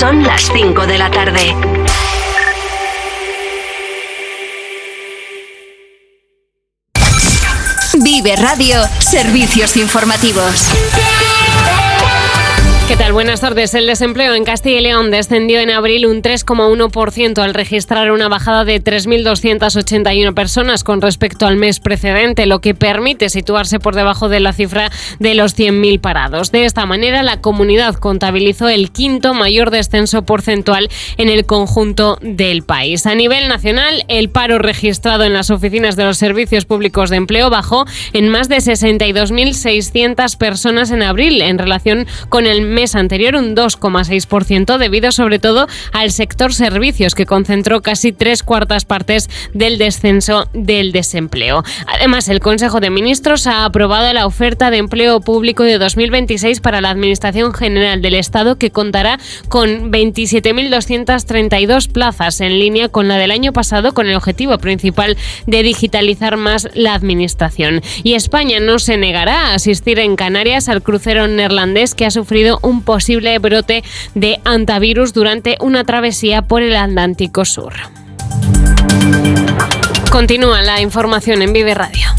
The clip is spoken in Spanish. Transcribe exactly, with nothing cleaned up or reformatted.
Son las cinco de la tarde. Vive Radio, servicios informativos. ¿Qué tal? Buenas tardes. El desempleo en Castilla y León descendió en abril un tres coma uno por ciento al registrar una bajada de tres mil doscientas ochenta y una personas con respecto al mes precedente, lo que permite situarse por debajo de la cifra de los cien mil parados. De esta manera, la comunidad contabilizó el quinto mayor descenso porcentual en el conjunto del país. A nivel nacional, el paro registrado en las oficinas de los servicios públicos de empleo bajó en más de sesenta y dos mil seiscientas personas en abril, en relación con el mes anterior un dos coma seis por ciento, debido sobre todo al sector servicios, que concentró casi tres cuartas partes del descenso del desempleo. Además, el Consejo de Ministros ha aprobado la oferta de empleo público de dos mil veintiséis para la Administración General del Estado, que contará con veintisiete mil doscientas treinta y dos plazas, en línea con la del año pasado, con el objetivo principal de digitalizar más la Administración. Y España no se negará a asistir en Canarias al crucero neerlandés que ha sufrido un posible brote de hantavirus durante una travesía por el Atlántico Sur. Continúa la información en Vive Radio.